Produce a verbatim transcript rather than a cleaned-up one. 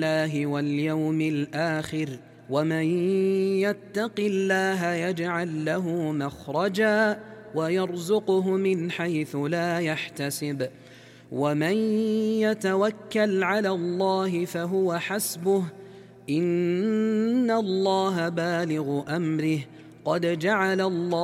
الله واليوم الآخر ومن يتق الله يجعل له مخرجا ويرزقه من حيث لا يحتسب ومن يتوكل على الله فهو حسبه إن الله بالغ أمره قد جعل الله